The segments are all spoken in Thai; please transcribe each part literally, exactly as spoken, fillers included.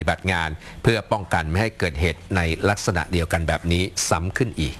บัติงานเพื่อป้องกันไม่ให้เกิดเหตุในลักษณะเดียวกันแบบนี้ซ้ำขึ้นอีก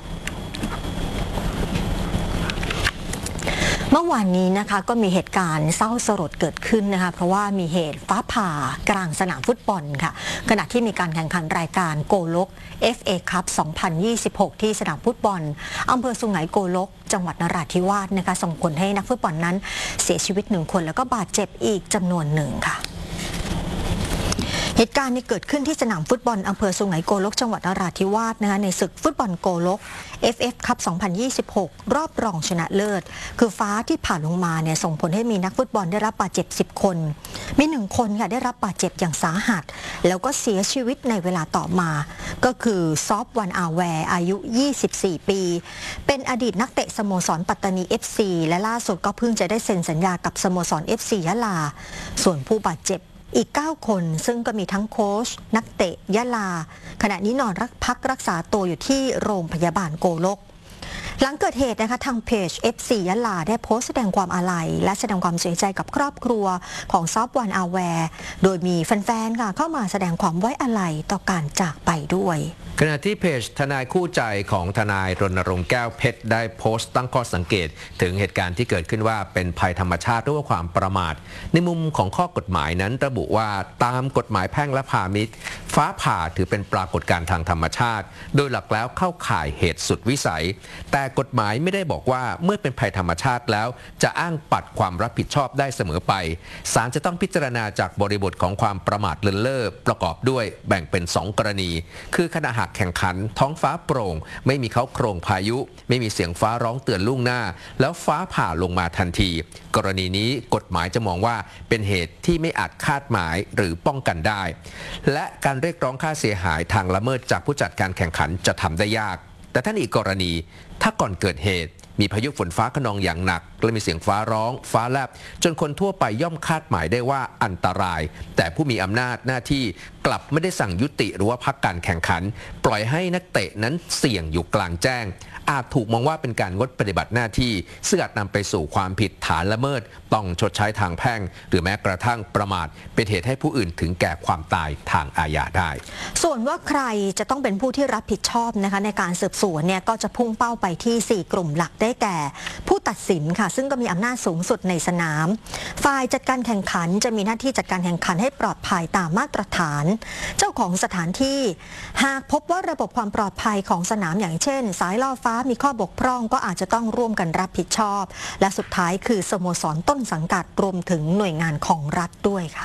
เมื่อวานนี้นะคะก็มีเหตุการณ์เศร้าสลดเกิดขึ้นนะคะเพราะว่ามีเหตุฟ้าผ่ากลางสนามฟุตบอลค่ะขณะที่มีการแข่งขันรายการโกลก เอฟ เอ คัพ สองพันยี่สิบหก ที่สนามฟุตบอลอำเภอสุไหงโกลกจังหวัดนราธิวาสนะคะส่งผลให้นักฟุตบอลนั้นเสียชีวิตหนึ่งคนแล้วก็บาดเจ็บอีกจำนวนหนึ่งค่ะเหตุการณ์นี้เกิดขึ้นที่สนามฟุตบอลอำเภอสุไหงโกลกจังหวัดนราธิวาสนะคะในศึกฟุตบอลโกลก เอฟ เอฟ คัพ สองพันยี่สิบหก รอบรองชนะเลิศคือฟ้าที่ผ่านลงมาเนี่ยส่งผลให้มีนักฟุตบอลได้รับบาดเจ็บสิบคนมีหนึ่งคนค่ะได้รับบาดเจ็บอย่างสาหัสแล้วก็เสียชีวิตในเวลาต่อมาก็คือซอฟวันอาแวร์อายุยี่สิบสี่ปีเป็นอดีตนักเตะสโมสรปัตตานี เอฟ ซี และล่าสุดก็เพิ่งจะได้เซ็นสัญญากับสโมสร เอฟ ซี ยะลาส่วนผู้บาดเจ็บอีกเก้าคนซึ่งก็มีทั้งโค้ชนักเตะยะลาขณะนี้นอนรักพักรักษาตัวอยู่ที่โรงพยาบาลโกลกหลังเกิดเหตุนะคะทางเพจ เอฟ ซี ยะลาได้โพสต์แสดงความอาลัยและแสดงความเสียใจกับครอบครัวของซอฟวันอาแวร์โดยมีแฟนๆค่ะเข้ามาแสดงความไว้อาลัยต่อการจากไปด้วยขณะที่เพจทนายคู่ใจของทนายรณรงค์แก้วเพชรได้โพสต์ตั้งข้อสังเกตถึงเหตุการณ์ที่เกิดขึ้นว่าเป็นภัยธรรมชาติหรือว่าความประมาทในมุมของข้อกฎหมายนั้นระบุว่าตามกฎหมายแพ่งและพาณิชย์ฟ้าผ่าถือเป็นปรากฏการณ์ทางธรรมชาติโดยหลักแล้วเข้าข่ายเหตุสุดวิสัยแต่กฎหมายไม่ได้บอกว่าเมื่อเป็นภัยธรรมชาติแล้วจะอ้างปัดความรับผิดชอบได้เสมอไปศาลจะต้องพิจารณาจากบริบทของความประมาทเลินเล่อประกอบด้วยแบ่งเป็นสองกรณีคือขณะหากแข่งขันท้องฟ้าโปร่งไม่มีเขาโครงพายุไม่มีเสียงฟ้าร้องเตือนล่วงหน้าแล้วฟ้าผ่าลงมาทันทีกรณีนี้กฎหมายจะมองว่าเป็นเหตุที่ไม่อาจคาดหมายหรือป้องกันได้และการเรียกร้องค่าเสียหายทางละเมิดจากผู้จัดการแข่งขันจะทำได้ยากแต่ท่านอีกกรณีถ้าก่อนเกิดเหตุมีพายุฝนฟ้าคะนองอย่างหนักและมีเสียงฟ้าร้องฟ้าแลบจนคนทั่วไปย่อมคาดหมายได้ว่าอันตรายแต่ผู้มีอำนาจหน้าที่กลับไม่ได้สั่งยุติหรือว่าพักการแข่งขันปล่อยให้นักเตะนั้นเสี่ยงอยู่กลางแจ้งอาจถูกมองว่าเป็นการงดปฏิบัติหน้าที่ซึ่งอาจนำไปสู่ความผิดฐานละเมิดต้องชดใช้ทางแพ่งหรือแม้กระทั่งประมาทเป็นเหตุให้ผู้อื่นถึงแก่ความตายทางอาญาได้ส่วนว่าใครจะต้องเป็นผู้ที่รับผิดชอบนะคะในการสืบสวนเนี่ยก็จะพุ่งเป้าไปที่สี่กลุ่มหลักได้แก่ผู้ตัดสินค่ะซึ่งก็มีอำนาจสูงสุดในสนามฝ่ายจัดการแข่งขันจะมีหน้าที่จัดการแข่งขันให้ปลอดภัยตามมาตรฐานเจ้าของสถานที่หากพบว่าระบบความปลอดภัยของสนามอย่างเช่นสายล่อฟ้ามีข้อบกพร่องก็อาจจะต้องร่วมกันรับผิดชอบและสุดท้ายคือสโมสรต้นสังกัดรวมถึงหน่วยงานของรัฐด้วยค่ะ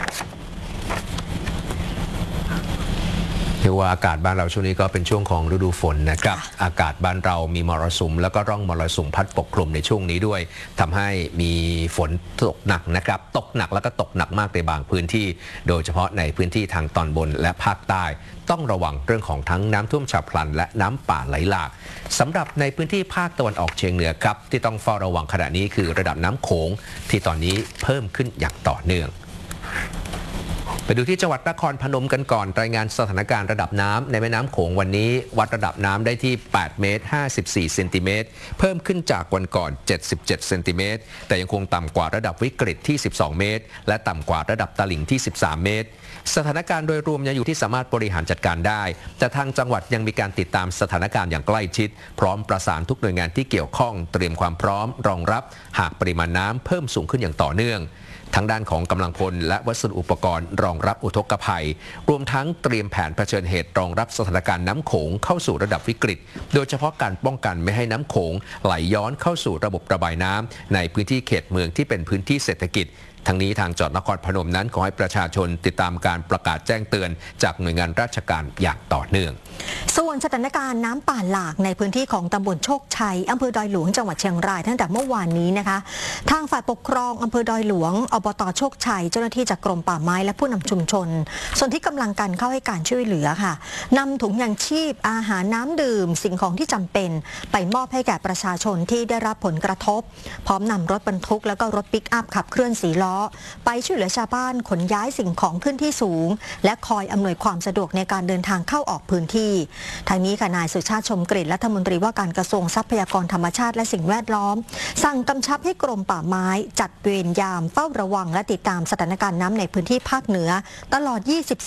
เรียกว่าอากาศบ้านเราช่วงนี้ก็เป็นช่วงของฤดูฝนนะครับอากาศบ้านเรามีมรสุมแล้วก็ร่องมรสุมพัดปกคลุมในช่วงนี้ด้วยทำให้มีฝนตกหนักนะครับตกหนักแล้วก็ตกหนักมากในบางพื้นที่โดยเฉพาะในพื้นที่ทางตอนบนและภาคใต้ต้องระวังเรื่องของทั้งน้ำท่วมฉับพลันและน้ำป่าไหลหลากสำหรับในพื้นที่ภาคตะวันออกเฉียงเหนือครับที่ต้องเฝ้าระวังขณะนี้คือระดับน้ำโขงที่ตอนนี้เพิ่มขึ้นอย่างต่อเนื่องไปดูที่จังหวัดนครพนมกันก่อนรายงานสถานการณ์ระดับน้ำในแม่น้ำโขงวันนี้วัดระดับน้ำได้ที่แปดเมตรห้าสิบสี่เซนติเมตรเพิ่มขึ้นจากวันก่อนเจ็ดสิบเจ็ดเซนติเมตรแต่ยังคงต่ำกว่าระดับวิกฤตที่สิบสองเมตรและต่ำกว่าระดับตลิ่งที่สิบสามเมตรสถานการณ์โดยรวมยังอยู่ที่สามารถบริหารจัดการได้แต่ทางจังหวัดยังมีการติดตามสถานการณ์อย่างใกล้ชิดพร้อมประสานทุกหน่วยงานที่เกี่ยวข้องเตรียมความพร้อมรองรับหากปริมาณน้ำเพิ่มสูงขึ้นอย่างต่อเนื่องทางด้านของกำลังพลและวัสดุอุปกรณ์รองรับอุทกภัยรวมทั้งเตรียมแผนเผชิญเหตุรองรับสถานการณ์น้ำโขงเข้าสู่ระดับวิกฤตโดยเฉพาะการป้องกันไม่ให้น้ำโขงไหลย้อนเข้าสู่ระบบระบายน้ำในพื้นที่เขตเมืองที่เป็นพื้นที่เศรษฐกิจทั้งนี้ทางจังหวัดนครพนมนั้นขอให้ประชาชนติดตามการประกาศแจ้งเตือนจากหน่วยงานราชการอย่างต่อเนื่องส่วนสถานการณ์น้ำป่าหลากในพื้นที่ของตำบลโชคชัยอำเภอดอยหลวงจังหวัดเชียงรายตั้งแต่เมื่อวานนี้นะคะทางฝ่ายปกครองอำเภอดอยหลวงอบต.โชคชัยเจ้าหน้าที่จากกรมป่าไม้และผู้นำชุมชนส่วนที่กำลังกันเข้าให้การช่วยเหลือค่ะนำถุงยางชีพอาหารน้ำดื่มสิ่งของที่จำเป็นไปมอบให้แก่ประชาชนที่ได้รับผลกระทบพร้อมนำรถบรรทุกแล้วก็รถปิกอัพขับเคลื่อนสี่ล้อไปช่วยเหลือชาวบ้านขนย้ายสิ่งของขึ้นที่สูงและคอยอำนวยความสะดวกในการเดินทางเข้าออกพื้นที่ทางนี้ค่ะนายสุชาติชมกลิ่นรัฐมนตรีว่าการกระทรวงทรัพยากรธรรมชาติและสิ่งแวดล้อมสั่งกำชับให้กรมป่าไม้จัดเวรยามเฝ้าระวังและติดตามสถานการณ์น้ำในพื้นที่ภาคเหนือตลอดยี่สิบ